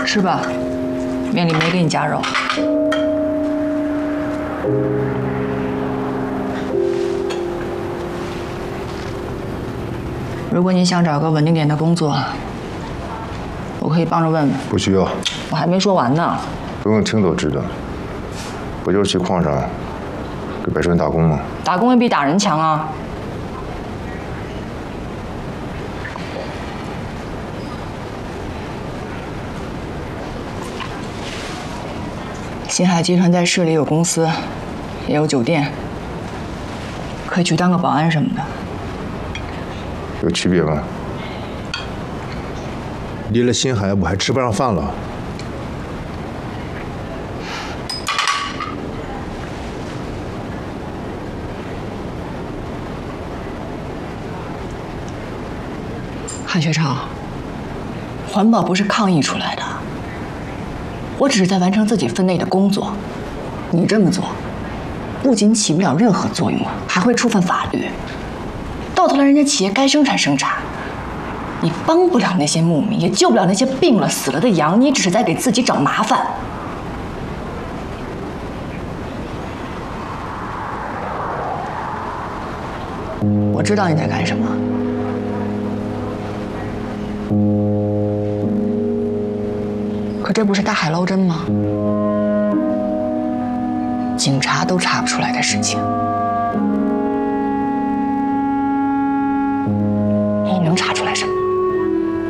吃吧，面里没给你加肉。如果你想找个稳定点的工作，我可以帮着问问。 不需要。 我还没说完呢。 不用听都知道。不就是去矿上给白川打工吗？ 打工也比打人强啊。新海集团在市里有公司，也有酒店，可以去当个保安什么的。 有区别吗？ 离了新海，我还吃不上饭了。 韩学超，环保不是抗议出来的，我只是在完成自己分内的工作。你这么做，不仅起不了任何作用，还会触犯法律。到头来，人家企业该生产生产，你帮不了那些牧民，也救不了那些病了死了的羊，你只是在给自己找麻烦。我知道你在干什么。可这不是大海捞针吗？警察都查不出来的事情，你能查出来什么？